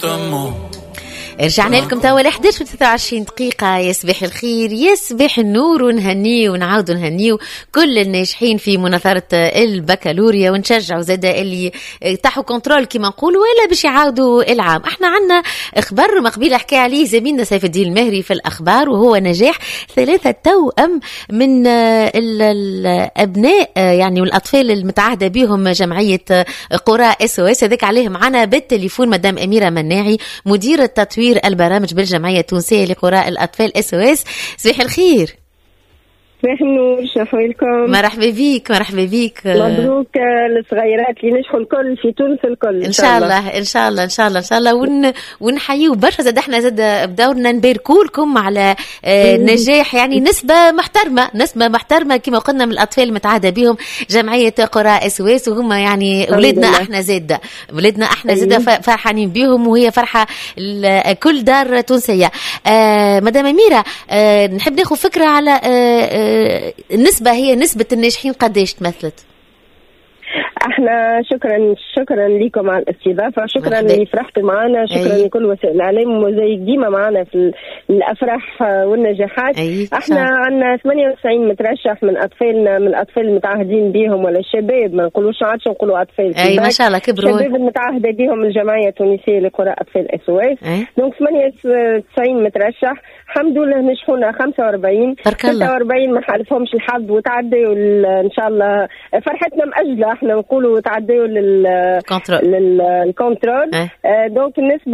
رجعنا لكم توا 11:23 دقيقة. يصبح الخير، يصبح النور، ونهنيه ونعاود نهنيه كل الناجحين في مناظرة البكالوريا، ونشجعوا زادا اللي تحوا كنترول كما نقولوا ولا باش يعاودوا العام. احنا عنا خبر مقبيل حكى عليه زميلنا سيف الدين المهري في الأخبار، وهو نجاح 3 توأم من الأبناء يعني والأطفال المتعهدة بهم جمعية قرى SOS. هذاك عليه معنا بالتليفون مدام أميرة مناعي، مديرة تطوير البرامج بالجمعية التونسية لقراء الأطفال SOS. صباح الخير. صباح النور، شحوالكم؟ مرحبا بيك مرحبا بيك. مبروك للصغيرات اللي نجحوا الكل في تونس الكل ان شاء الله ان شاء الله ان شاء الله ان شاء الله. ونحييو برشا زاد احنا زاد بدورنا نباركوا لكم على نجاح يعني نسبة محترمة كما قلنا من الأطفال المتعهدة بهم جمعية قرى SOS، وهم يعني ولادنا احنا زاد فرحانين بهم، وهي فرحة كل دار تونسية. مدام أميرة، نحب ناخذ فكرة على النسبة، هي نسبة الناجحين قديش تمثلت؟ احنا شكرا لكم على الاستضافه، شكرا اللي فرحتوا معنا، شكرا لكل وسائل الاعلام وزي ديما معنا في الافراح والنجاحات. احنا عندنا 98 مترشح من اطفالنا، من الاطفال المتعهدين بهم ولا الشباب، ما نقولوش عادش نقولوا اطفال، ما شاء الله كبروا، الشباب المتعهده بهم الجمعيه التونسيه لقراء اطفال SOS. دونك 98 مترشح، الحمد لله نجحونا 45 46 ما حالفهمش الحظ وتعدوا ان شاء الله. فرحتنا مأجله، احنا نقولوا تعدوا للكونترول. دونك النسبة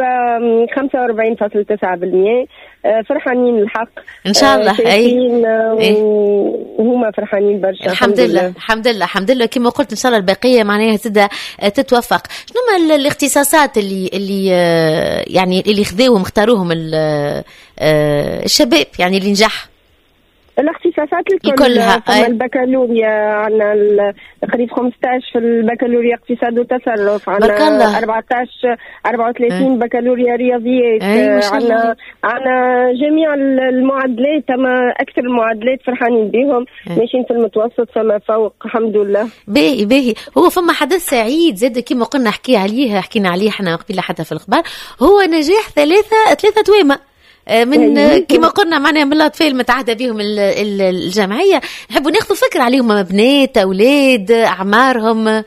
45.9%. فرحانين الحق ان شاء الله. وهما فرحانين برشا. الحمد لله كما قلت ان شاء الله البقية معناها تبدا تتوفق. شنو هما الاختصاصات اللي يعني اللي اختاروهم الشباب يعني اللي نجح؟ الاختصاصات كلها. البكالوريا عندنا قريب 15 في البكالوريا اقتصاد وتصرف، عندنا 34 بكالوريا رياضيات. عندنا جميع المعادلات، اما اكثر المعادلات فرحانين بهم، ماشيين في المتوسط فما فوق الحمد لله. باهي. هو فما حدث سعيد زاد كما قلنا حكينا عليه احنا قبل حتى في الاخبار، هو نجاح 3 توامة من كما قلنا معنا من الأطفال المتعهدة بهم الجمعية. نحبوا ناخذ فكرة عليهم، بنات أولاد أعمارهم.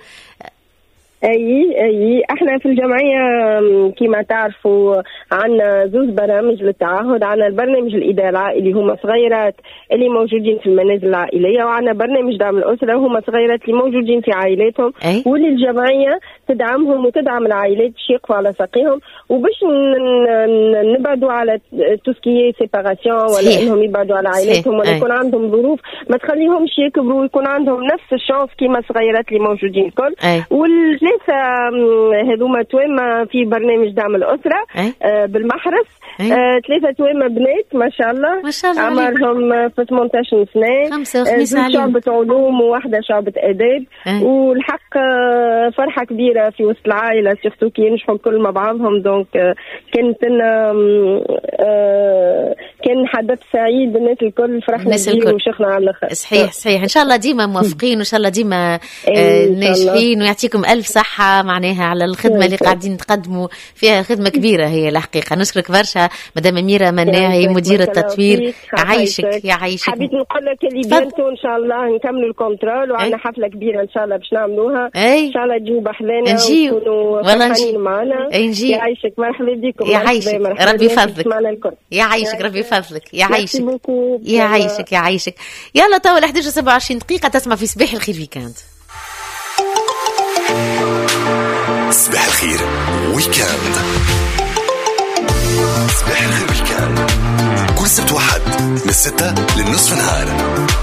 احنا في الجمعية كما تعرفوا عندنا 2 برامج للتعهد. عندنا البرنامج الإدارة العائلي، هم صغيرات اللي موجودين في المنازل العائلية، وعندنا برنامج دعم الأسرة، هم صغيرات اللي موجودين في عائلاتهم، واللي الجمعية تدعمهم وتدعم العائلات باش يقفوا على ساقيهم، وباش نبعدوا على توسكي سيباراسيون ولا انهم يبعدوا على عائلاتهم ولا يكون عندهم ظروف ما تخليهمش يكبروا ويكون عندهم نفس الشانس كيما صغيرات اللي موجودين الكل. والثلاثة هذوما توامة في برنامج دعم الأسرة بالمحرس. 3 توامة بنات ما شاء الله عمرهم في 18 سنة، 2 شعبة علوم وواحدة شعبة آداب. والحق فرحة كبيرة في وسط العائلة، سيرتو كي ينجحوا الكل مع بعضهم. دونك كانت لنا كان حدث سعيد، الناس الكل فرحنا بيه وشخنا على الآخر. صحيح. إن شاء الله ديما موفقين، وإن شاء الله ديما ناجحين، ويعطيكم ألف صحة معناها على الخدمة اللي قاعدين تقدموا فيها، خدمة كبيرة هي الحقيقة. نشكرك برشا مدام أميرة مناعي، مديرة التطوير. يعيشك. حبيت نقول لك اللي بيانتو إن شاء الله نكملوا الكونترول، وعندنا حفلة كبيرة إن شاء الله باش نعملوها. إن شاء الله تجيو بحلانا وتكونوا فرحانين معنا. يعيشك، مرحبا بكم. يعيشك ربي يفضلك. يعيشك ربي يفضلك. يعيشك. يلا توا 11:27 دقيقة تسمع في صباح الخير ويكاند. صباح الخير ويكاند. صباح الخير ويكاند كل سبت وحد من 6 للنصف نهار.